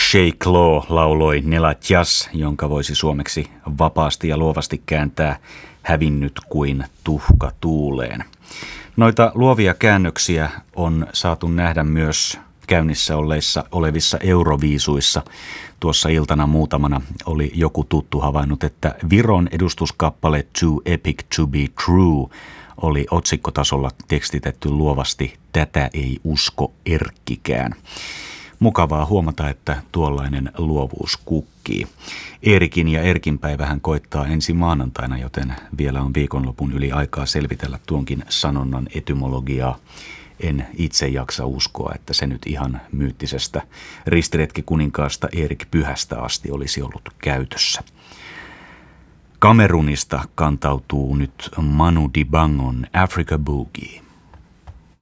Shay Claw lauloi Nela Jazz, jonka voisi suomeksi vapaasti ja luovasti kääntää hävinnyt kuin tuhka tuuleen. Noita luovia käännöksiä on saatu nähdä myös käynnissä olevissa Euroviisuissa. Tuossa iltana muutamana oli joku tuttu havainnut, että Viron edustuskappale Too Epic to be True oli otsikkotasolla tekstitetty luovasti Tätä ei usko Erkkikään. Mukavaa huomata, että tuollainen luovuus kukkii. Eerikin ja Erkin päivähän koittaa ensi maanantaina, joten vielä on viikonlopun yli aikaa selvitellä tuonkin sanonnan etymologiaa. En itse jaksa uskoa, että se nyt ihan myyttisestä ristiretkikuninkaasta Erik Pyhästä asti olisi ollut käytössä. Kamerunista kantautuu nyt Manu Dibangon Africa Boogie.